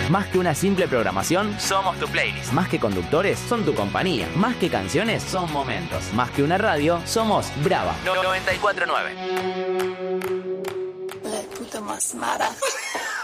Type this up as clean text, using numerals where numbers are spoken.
Más que una simple programación, somos tu playlist. Más que conductores, son tu compañía. Más que canciones, son momentos. Más que una radio, somos Brava 94.9. La puta más mala.